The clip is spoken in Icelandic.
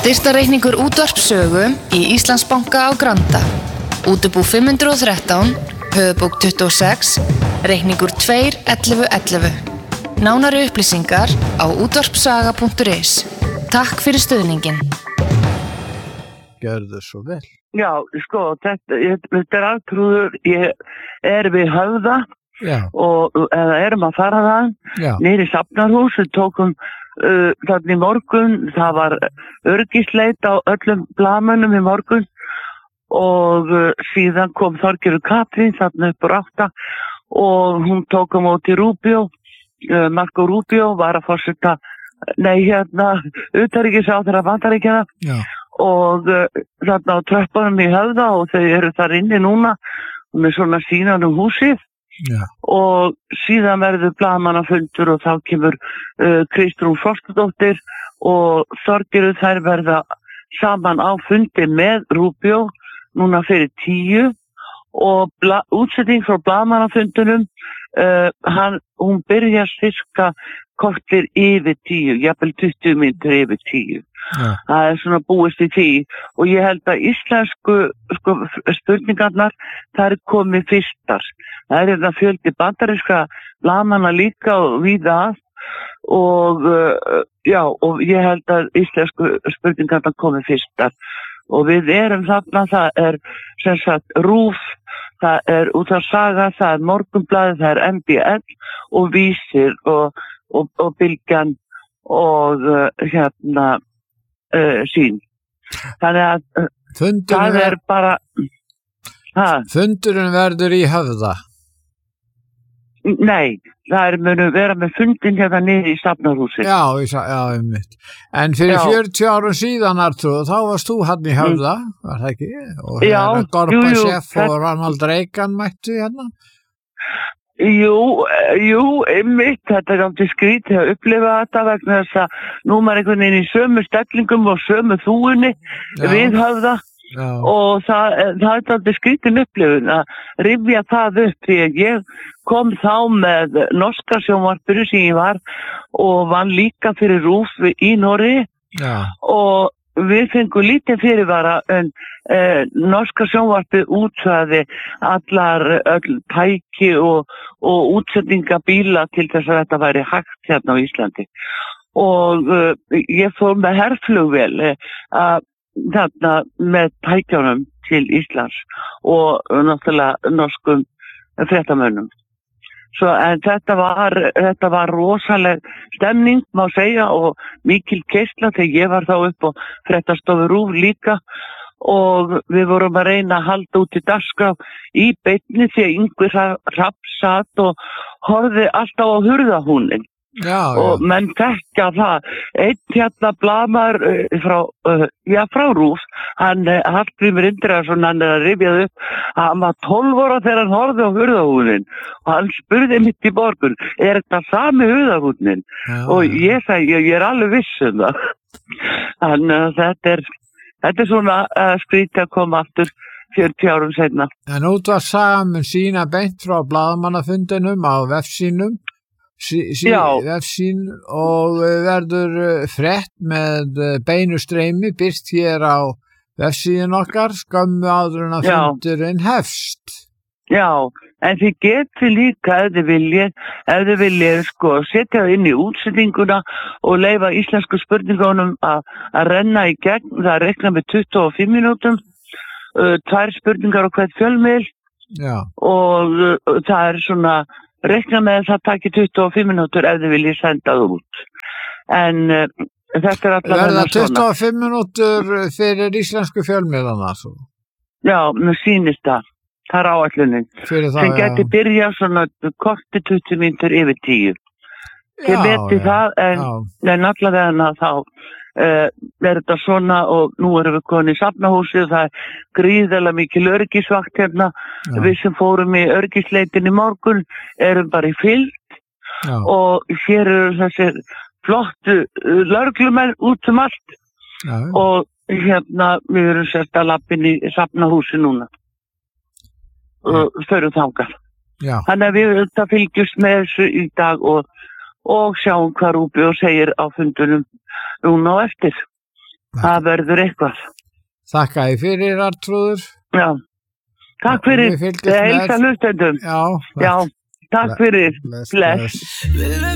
Styrktarreikningur Útvarpssögu í Íslandsbanka á Granda. Útibú 513, höfuðbók 26, reikningur 21111. Nánari upplýsingar á útvarpssaga.is. Takk fyrir stuðningin. Gjörðu svo vel. Já, sko, þetta altrúður, ég við Höfða eða erum að fara það niður í Safnarhús, við tókum þannig í morgun, það var öryggisleit á öllum blaðmönnum í morgun og síðan kom Þorgerður Katrín þarna upp úr 8 og hún tók á móti Rubio, Marco Rubio var að forseta, utanríkisráðherra Bandaríkjanna og þarna á tröppunum í Höfða og þau eru þar inni núna með svona sínan húsið. Og síðan verður blaðamannafundur og þá kemur Kristrún Frostadóttir og Þorgerður, þær verða saman á fundi með Rubio núna fyrir 10 og útsetting frá blaðamannafundunum hún byrjar sirka kortir yfir 10, jafnvel 20 mínútur yfir 10. Það svona búist í því og ég held að íslensku spurningarnar þær komið fyrstar. Það það fjöldi bandaríska blaðamanna líka og víða að og og ég held að íslensku spurningarnar komið fyrstar og við erum þarna, það sem sagt RÚV, það Útvarpssaga, það Morgunblaðið, það MBL og Vísir og Bylgjan og Sýn. Þannig að það bara Fundurinn verður í Höfða? Nei, það munu vera með fundin hérna niður í Safnarhúsi. Já, einmitt. En fyrir 40 árum síðan, Artur, þá varst þú hann í Höfða, var það ekki? Og hérna Gorbachev og Ronald Reagan mættu hérna? Jú, einmitt, þetta aldrei skrítið að upplifa þetta vegna þess að nú maður einhvern veginn í sömu stellingum og sömu þúunni við Höfða og það aldrei skrítin upplifun að rifja það upp því að ég kom þá með norska sjónvarpinu sem ég var og vann líka fyrir RÚV í Noregi og við fengum lítið fyrirvara en norska sjónvarpið útsaði öll tæki og útsetningabíla til þess að þetta væri hægt hérna á Íslandi og ég fór með herflugvél þarna með tækjunum til Íslands og náttúrulega norskum fréttamönnum. Svo en þetta var rosaleg stemning má segja og mikil keyrsla þegar ég var þá upp á fréttastofu RÚV líka og við vorum að reyna að halda út í dagskrá í beinni því að Ingvi Hrafn satt og horfði alltaf á hurðahúnin og menn þekkja það. Einn hérna blaðamaður frá RÚV, hann Hallgrímur Indriðason, hann að rifjað upp, hann var 12 ára þegar hann horfði á hurðahúnin og hann spurði mitt í morgun, þetta sami hurðahúnin? Og ég sagði, ég alveg viss það. Þannig að þetta svona skrítið að koma aftur 40 árum seinna. En Útvarpssaga mun sýna beint frá blaðamannafundinum á vefsínum, vefsín og verður frétt með beinu streymi birt hér á vefsíðin okkar skömmu áður en að fundurinn hefst. Já, en þið getið líka ef þið viljið setja inn í útsetninguna og leyfa íslensku spurningunum að renna í gegn. Það reikna með 25 mínútum, 2 spurningar á hvert fjölmiðl og það svona reikna með að það taki 25 mínútur ef þið viljið senda það út. En þetta allavega verða 25 mínútur fyrir íslensku fjölmiðlana? Já, mér sýnist það. Það áætlunin. Sem geti byrjað svona korti 20 mínútur yfir 10. Þið veitir það en allavega þá þetta svona og nú erum við komin í Safnahúsið og það gríðarlega mikil öryggisvakt hérna. Við sem fórum í öryggisleitin í morgun erum bara í fylgd og hér eru þessir flottu lögreglumenn út allt og hérna við erum sérst að lappin í Safnahúsið núna og förum þangað. Þannig að við fylgjumst með þessu í dag og sjáum hvað Rúbjó segir á fundunum núna á eftir. Það verður eitthvað. Þakka þér fyrir, Arnþrúður. Já, takk fyrir. Heilsa hlustendum. Já, takk fyrir. Bless.